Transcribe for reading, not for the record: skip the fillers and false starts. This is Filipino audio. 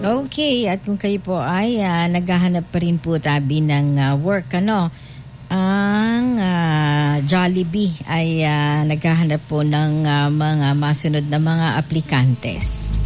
Okay, at kung kayo po ay naghahanap pa rin po tabi ng work, ang Jollibee ay naghahanap po ng mga masunod na mga aplikantes.